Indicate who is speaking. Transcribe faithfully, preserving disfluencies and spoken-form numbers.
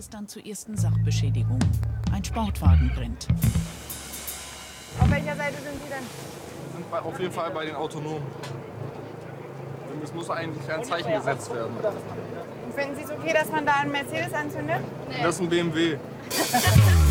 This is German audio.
Speaker 1: es dann zu ersten Sachbeschädigungen. Ein Sportwagen brennt.
Speaker 2: Auf welcher Seite sind Sie denn?
Speaker 3: Wir sind bei, auf jeden Fall bei den Autonomen. Es muss eigentlich ein Zeichen gesetzt werden.
Speaker 2: Und finden Sie es okay, dass man da einen Mercedes anzündet?
Speaker 3: Das ist ein B M W.